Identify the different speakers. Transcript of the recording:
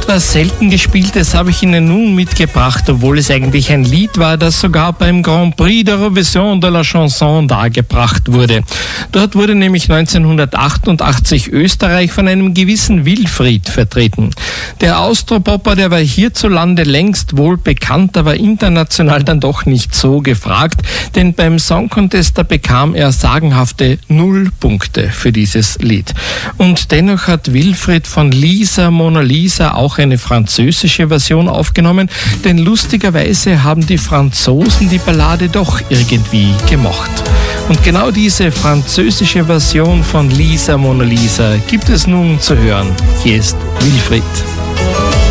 Speaker 1: Etwas selten gespieltes habe ich Ihnen nun mitgebracht, obwohl es eigentlich ein Lied war, das sogar beim Grand Prix de Revision de la Chanson dargebracht wurde. Dort wurde nämlich 1988 Österreich von einem gewissen Wilfried vertreten. Der Austropopper, der war hierzulande längst wohl bekannt, aber international dann doch nicht so gefragt, denn beim Song Contest, da bekam er sagenhafte 0 Punkte für dieses Lied. Und dennoch hat Wilfried von Lisa Mona Lisa auch eine französische Version aufgenommen, denn lustigerweise haben die Franzosen die Ballade doch irgendwie gemocht. Und genau diese französische Version von Lisa Mona Lisa gibt es nun zu hören. Hier ist Wilfried.